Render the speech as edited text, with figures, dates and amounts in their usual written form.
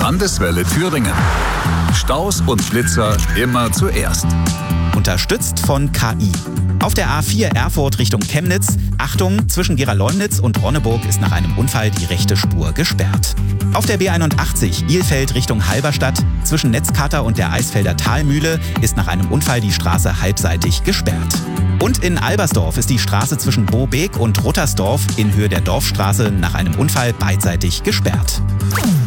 Landeswelle Thüringen. Staus und Blitzer immer zuerst. Unterstützt von KI. Auf der A4 Erfurt Richtung Chemnitz, Achtung, zwischen Gera-Leumnitz und Ronneburg ist nach einem Unfall die rechte Spur gesperrt. Auf der B81 Ilfeld Richtung Halberstadt, zwischen Netzkater und der Eisfelder Talmühle ist nach einem Unfall die Straße halbseitig gesperrt. Und in Albersdorf ist die Straße zwischen Bobeek und Ruttersdorf in Höhe der Dorfstraße nach einem Unfall beidseitig gesperrt.